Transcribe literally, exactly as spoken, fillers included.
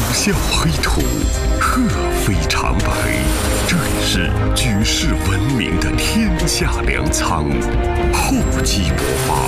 啸黑土，鹤飞长白。这里是举世闻名的天下粮仓，厚积薄发，